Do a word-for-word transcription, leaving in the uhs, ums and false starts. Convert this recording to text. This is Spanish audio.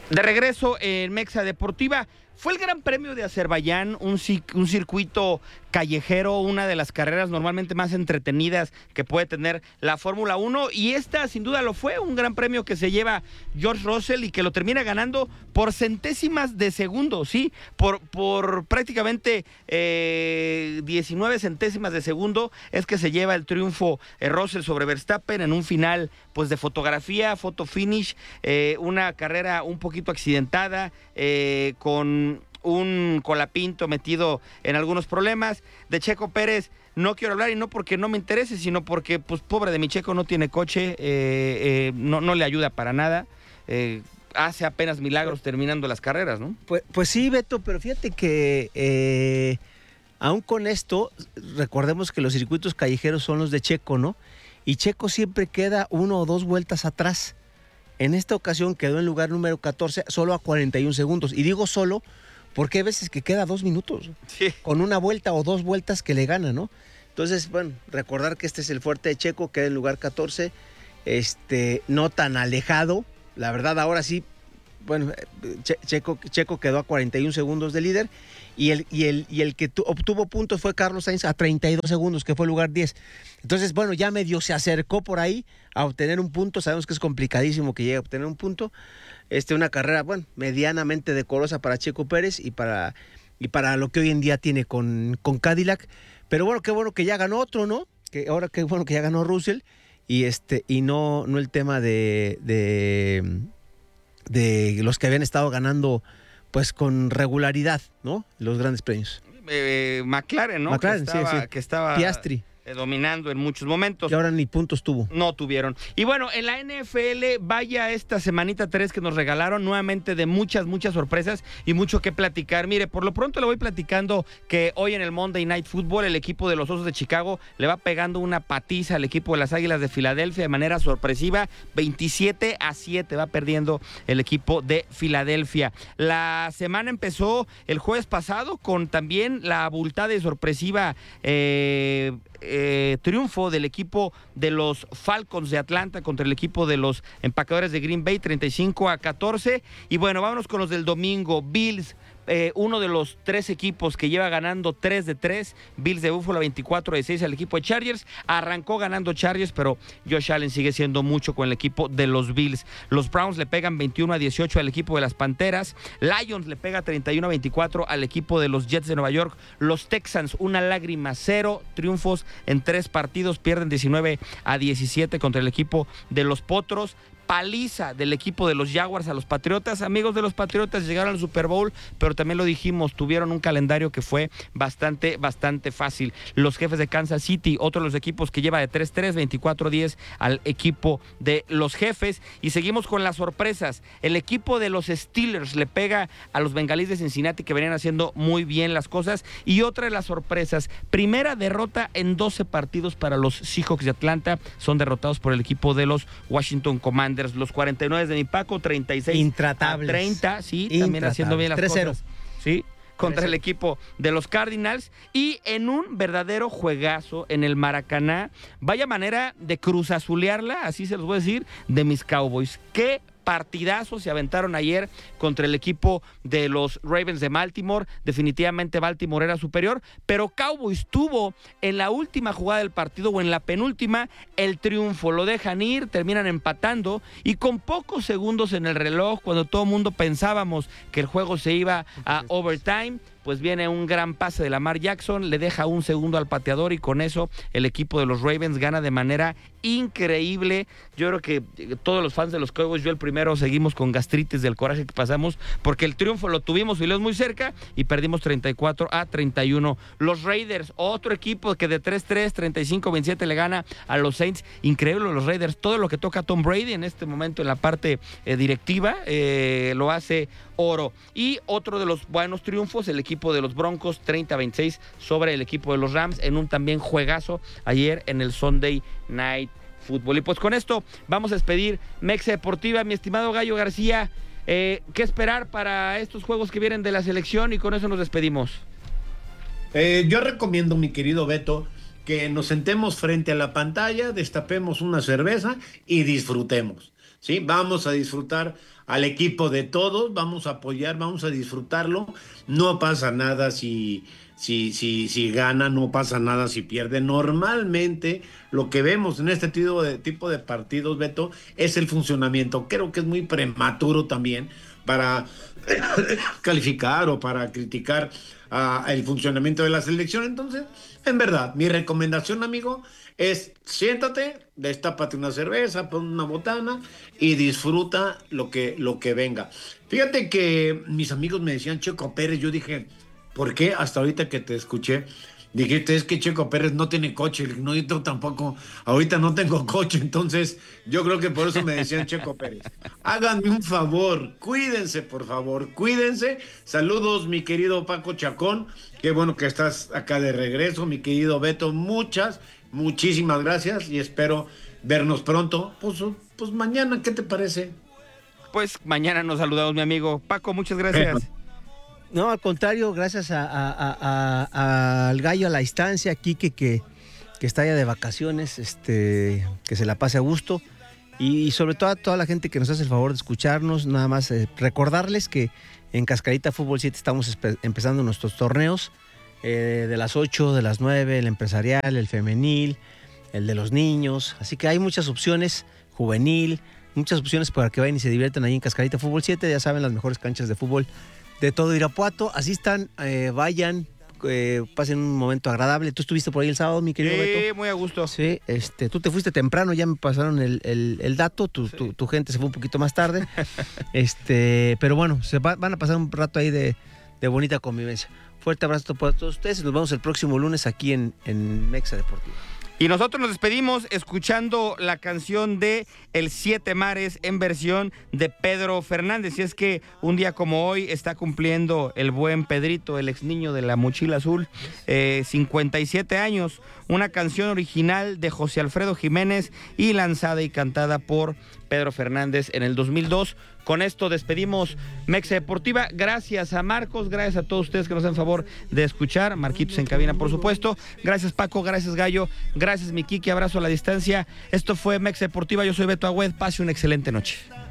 De regreso en Mexa Deportiva, fue el Gran Premio de Azerbaiyán, un, un circuito callejero, una de las carreras normalmente más entretenidas que puede tener la Fórmula uno, y esta sin duda lo fue, un gran premio que se lleva George Russell y que lo termina ganando por centésimas de segundo, sí, por, por prácticamente eh, diecinueve centésimas de segundo es que se lleva el triunfo eh, Russell sobre Verstappen en un final pues de fotografía, photo finish, eh, una carrera un poquito accidentada, eh, con un colapinto metido en algunos problemas. De Checo Pérez no quiero hablar, y no porque no me interese, sino porque, pues, pobre de mi Checo, no tiene coche, eh, eh, no, no le ayuda para nada, eh, hace apenas milagros terminando las carreras, ¿no? Pues, pues sí, Beto, pero fíjate que eh, aún con esto, recordemos que los circuitos callejeros son los de Checo, ¿no? Y Checo siempre queda uno o dos vueltas atrás. En esta ocasión quedó en lugar número catorce, solo a cuarenta y un segundos. Y digo solo porque hay veces que queda dos minutos, sí, con una vuelta o dos vueltas que le gana, ¿no? Entonces, bueno, recordar que este es el fuerte de Checo, queda en lugar catorce, este, no tan alejado. La verdad, ahora sí, bueno, che, Checo, Checo quedó a cuarenta y un segundos de líder, y el, y el, y el que tu, obtuvo puntos fue Carlos Sainz a treinta y dos segundos, que fue el lugar diez. Entonces, bueno, ya medio se acercó por ahí a obtener un punto. Sabemos que es complicadísimo que llegue a obtener un punto. Este, una carrera, bueno, medianamente decorosa para Checo Pérez y para, y para lo que hoy en día tiene con, con Cadillac. Pero bueno, qué bueno que ya ganó otro, ¿no? Que ahora qué bueno que ya ganó Russell, y este, y no, no el tema de, de, de los que habían estado ganando pues con regularidad, ¿no? Los grandes premios. Eh, McLaren, ¿no? McLaren, que estaba, sí, sí. Que estaba Piastri. Eh, dominando en muchos momentos. Que ahora ni puntos tuvo. No tuvieron. Y bueno, en la N F L, vaya esta semanita tres que nos regalaron, nuevamente de muchas, muchas sorpresas y mucho que platicar. Mire, por lo pronto le voy platicando que hoy en el Monday Night Football el equipo de los Osos de Chicago le va pegando una patiza al equipo de las Águilas de Filadelfia de manera sorpresiva, veintisiete a siete va perdiendo el equipo de Filadelfia. La semana empezó el jueves pasado con también la abultada y sorpresiva eh, Eh, triunfo del equipo de los Falcons de Atlanta contra el equipo de los Empacadores de Green Bay, treinta y cinco a catorce. Y bueno, vámonos con los del domingo. Bills, eh, uno de los tres equipos que lleva ganando tres de tres. Bills de Buffalo veinticuatro a seis al equipo de Chargers. Arrancó ganando Chargers, pero Josh Allen sigue siendo mucho con el equipo de los Bills. Los Browns le pegan veintiuno a dieciocho al equipo de las Panteras. Lions le pega treinta y uno a veinticuatro al equipo de los Jets de Nueva York. Los Texans, una lágrima, cero triunfos en tres partidos, pierden diecinueve a diecisiete contra el equipo de los Potros. Paliza del equipo de los Jaguars a los Patriotas. Amigos de los Patriotas, llegaron al Super Bowl, pero también lo dijimos, tuvieron un calendario que fue bastante, bastante fácil. Los Jefes de Kansas City, otro de los equipos que lleva de tres tres, veinticuatro a diez al equipo de los Jefes. Y seguimos con las sorpresas. El equipo de los Steelers le pega a los Bengalíes de Cincinnati, que venían haciendo muy bien las cosas. Y otra de las sorpresas, primera derrota en doce partidos para los Seahawks de Atlanta, son derrotados por el equipo de los Washington Commanders. Los cuarenta y nueve de mi Paco, treinta y seis Intratables. a treinta, sí, Intratables. también haciendo bien las tres cero. cosas. Sí, contra el equipo de los Cardinals, y en un verdadero juegazo en el Maracaná. Vaya manera de cruzazulearla, así se los voy a decir, de mis Cowboys. Qué partidazos se aventaron ayer contra el equipo de los Ravens de Baltimore. Definitivamente Baltimore era superior, pero Cowboys tuvo en la última jugada del partido, o en la penúltima, el triunfo. Lo dejan ir, terminan empatando, y con pocos segundos en el reloj, cuando todo el mundo pensábamos que el juego se iba a overtime, pues viene un gran pase de Lamar Jackson, le deja un segundo al pateador, y con eso el equipo de los Ravens gana de manera increíble. Yo creo que todos los fans de los Cowboys, yo el primero, seguimos con gastritis del coraje que pasamos, porque el triunfo lo tuvimos y lo es muy cerca, y perdimos treinta y cuatro a treinta y uno. Los Raiders, otro equipo que de tres tres, treinta y cinco a veintisiete le gana a los Saints. Increíble los Raiders, todo lo que toca Tom Brady en este momento en la parte eh, directiva, eh, lo hace oro. Y otro de los buenos triunfos, el equipo de los Broncos, treinta a veintiséis sobre el equipo de los Rams, en un también juegazo ayer en el Sunday Night Football. Y pues con esto vamos a despedir Mexa Deportiva. Mi estimado Gallo García, eh, ¿qué esperar para estos juegos que vienen de la selección? Y con eso nos despedimos. Eh, yo recomiendo, mi querido Beto, que nos sentemos frente a la pantalla, destapemos una cerveza y disfrutemos. ¿sí? Vamos a disfrutar al equipo de todos, vamos a apoyar, vamos a disfrutarlo. No pasa nada si, si, si, si gana, no pasa nada si pierde. Normalmente lo que vemos en este tipo de, tipo de partidos, Beto, es el funcionamiento. Creo que es muy prematuro también para calificar o para criticar uh, el funcionamiento de la selección. Entonces, en verdad, mi recomendación, amigo, es siéntate, destápate una cerveza, pon una botana y disfruta lo que, lo que venga. Fíjate que mis amigos me decían Checo Pérez, yo dije, ¿por qué? Hasta ahorita que te escuché, dijiste, es que Checo Pérez no tiene coche, no, yo tampoco, ahorita no tengo coche, entonces yo creo que por eso me decían Checo Pérez. Háganme un favor, cuídense, por favor, cuídense. Saludos, mi querido Paco Chacón, qué bueno que estás acá de regreso, mi querido Beto, muchas, muchísimas gracias y espero vernos pronto, pues, pues mañana, ¿qué te parece? Pues mañana nos saludamos, mi amigo. Paco, muchas gracias. No, al contrario, gracias a, a, a, a, al gallo a la distancia, a Quique que, que está allá de vacaciones, este, que se la pase a gusto. Y, y sobre todo a toda la gente que nos hace el favor de escucharnos, nada más eh, recordarles que en Cascarita Fútbol siete estamos empezando nuestros torneos eh, de las ocho, de las nueve, el empresarial, el femenil, el de los niños. Así que hay muchas opciones, juvenil, muchas opciones para que vayan y se diviertan ahí en Cascarita Fútbol siete. Ya saben, las mejores canchas de fútbol de todo Irapuato. Asistan, eh, vayan, eh, pasen un momento agradable. ¿Tú estuviste por ahí el sábado, mi querido sí, Beto? Sí, muy a gusto. Sí, este, tú te fuiste temprano, ya me pasaron el, el, el dato, tu, sí. tu, tu gente se fue un poquito más tarde. este, pero bueno, se va, van a pasar un rato ahí de, de bonita convivencia. Fuerte abrazo para todos ustedes. Nos vemos el próximo lunes aquí en, en Mexa Deportivo. Y nosotros nos despedimos escuchando la canción de El Siete Mares en versión de Pedro Fernández. Y es que un día como hoy está cumpliendo el buen Pedrito, el ex niño de la mochila azul, eh, cincuenta y siete años. Una canción original de José Alfredo Jiménez y lanzada y cantada por Pedro Fernández en el dos mil dos. Con esto despedimos Mexa Deportiva. Gracias a Marcos, gracias a todos ustedes que nos hacen favor de escuchar. Marquitos en cabina, por supuesto. Gracias, Paco, gracias, Gallo. Gracias, mi Kiki, abrazo a la distancia. Esto fue Mexa Deportiva. Yo soy Beto Agüed. Pase una excelente noche.